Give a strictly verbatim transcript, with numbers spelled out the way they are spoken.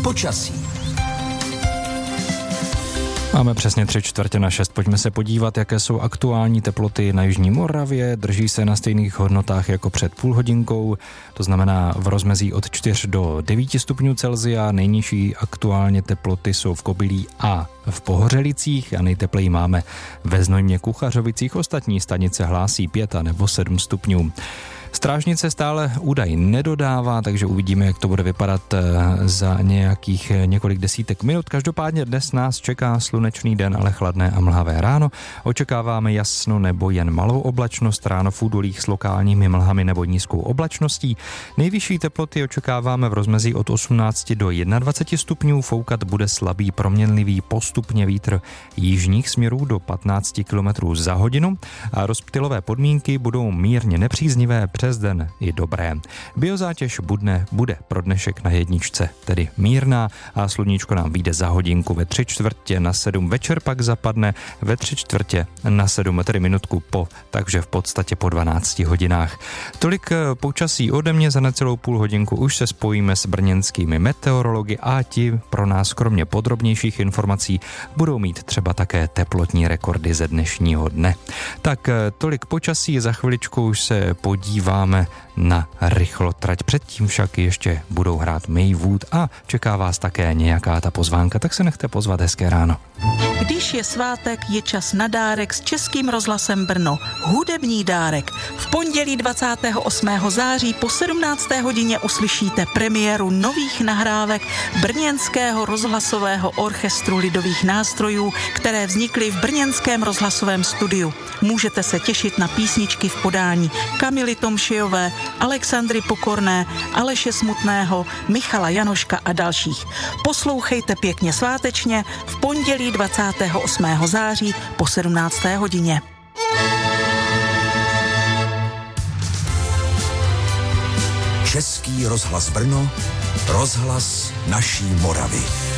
Počasí. Máme přesně tři čtvrtě na šest. Pojďme se podívat, jaké jsou aktuální teploty na jižní Moravě. Drží se na stejných hodnotách jako před půl hodinkou, to znamená v rozmezí od čtyř do devíti stupňů Celsia. Nejnižší aktuálně teploty jsou v Kobylí a v Pohořelicích a nejtepleji máme ve Znojmě, Kuchařovicích. Ostatní stanice hlásí pět a nebo sedm stupňů. Strážnice stále údaj nedodává, takže uvidíme, jak to bude vypadat za nějakých několik desítek minut. Každopádně dnes nás čeká slunečný den, ale chladné a mlhavé ráno. Očekáváme jasno nebo jen malou oblačnost, ráno v údolích s lokálními mlhami nebo nízkou oblačností. Nejvyšší teploty očekáváme v rozmezí od osmnácti do dvaceti jednoho stupňů, foukat bude slabý proměnlivý postupně vítr jižních směrů do patnácti kilometrů za hodinu a rozptylové podmínky budou mírně nepříznivé, přes den i dobré. Biozátěž budne, bude pro dnešek na jedničce, tedy mírná a sluníčko nám vyjde za hodinku ve tři čtvrtě na sedm, večer pak zapadne ve tři čtvrtě na sedm, tedy minutku po, takže v podstatě po dvanácti hodinách. Tolik počasí ode mě, za necelou půl hodinku už se spojíme s brněnskými meteorology a ti pro nás kromě podrobnějších informací budou mít třeba také teplotní rekordy ze dnešního dne. Tak tolik počasí, za chviličku už se podívá Máme na rychlotrať. Předtím však ještě budou hrát Maywood a čeká vás také nějaká ta pozvánka, tak se nechte pozvat. Hezké ráno. Když je svátek, je čas na dárek s Českým rozhlasem Brno. Hudební dárek. V pondělí dvacátého osmého září po sedmnácté hodině uslyšíte premiéru nových nahrávek Brněnského rozhlasového orchestru lidových nástrojů, které vznikly v brněnském rozhlasovém studiu. Můžete se těšit na písničky v podání Kamily Tomšejové, Alexandry Pokorné, Aleše Smutného, Michala Janoška a dalších. Poslouchejte pěkně svátečně v pondělí dvacátého osmého září po sedmnácté hodině. Český rozhlas Brno, rozhlas naší Moravy.